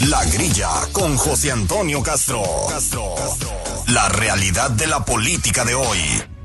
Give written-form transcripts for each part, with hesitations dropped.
La Grilla con José Antonio Castro. La realidad de la política de hoy.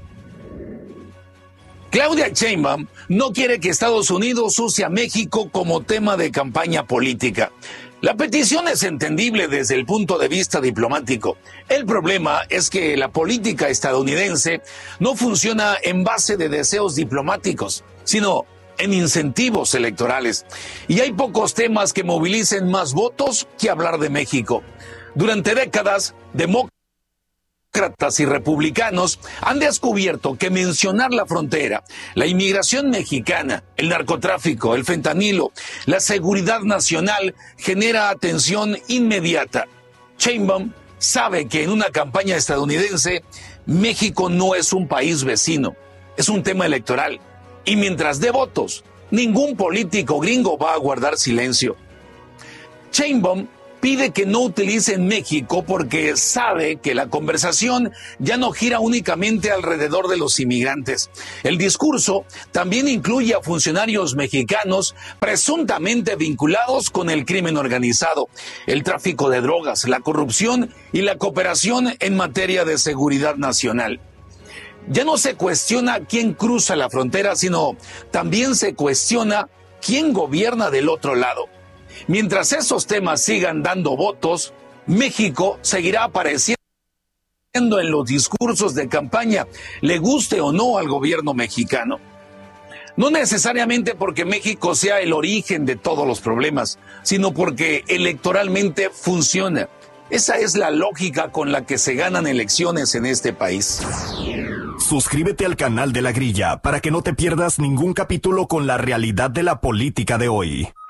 Claudia Sheinbaum no quiere que Estados Unidos use a México como tema de campaña política. La petición es entendible desde el punto de vista diplomático. El problema es que la política estadounidense no funciona en base de deseos diplomáticos, sino en incentivos electorales. Y hay pocos temas que movilicen más votos que hablar de México. Durante décadas, demócratas y republicanos han descubierto que mencionar la frontera, la inmigración mexicana, el narcotráfico, el fentanilo, la seguridad nacional genera atención inmediata. Sheinbaum sabe que en una campaña estadounidense, México no es un país vecino, es un tema electoral. Y mientras dé votos, ningún político gringo va a guardar silencio. Sheinbaum pide que no utilicen México porque sabe que la conversación ya no gira únicamente alrededor de los inmigrantes. El discurso también incluye a funcionarios mexicanos presuntamente vinculados con el crimen organizado, el tráfico de drogas, la corrupción y la cooperación en materia de seguridad nacional. Ya no se cuestiona quién cruza la frontera, sino también se cuestiona quién gobierna del otro lado. Mientras esos temas sigan dando votos, México seguirá apareciendo en los discursos de campaña, le guste o no al gobierno mexicano. No necesariamente porque México sea el origen de todos los problemas, sino porque electoralmente funciona. Esa es la lógica con la que se ganan elecciones en este país. Suscríbete al canal de La Grilla para que no te pierdas ningún capítulo con la realidad de la política de hoy.